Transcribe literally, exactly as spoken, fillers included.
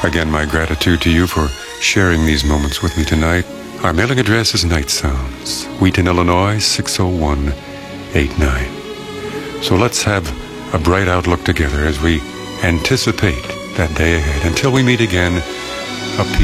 Again, my gratitude to you for sharing these moments with me tonight. Our mailing address is Night Sounds, Wheaton, Illinois, six oh one eight nine. So let's have a bright outlook together as we anticipate that day ahead. Until we meet again, a peace.